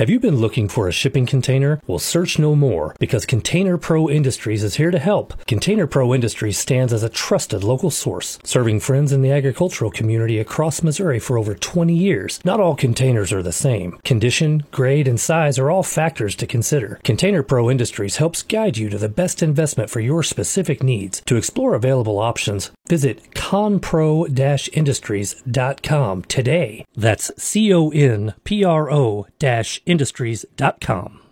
Have you been looking for a shipping container? Well, search no more, because Container Pro Industries is here to help. Container Pro Industries stands as a trusted local source, serving friends in the agricultural community across Missouri for over 20 years. Not all containers are the same. Condition, grade, and size are all factors to consider. Container Pro Industries helps guide you to the best investment for your specific needs. To explore available options, visit conpro-industries.com today. That's CONPRO-industries.com.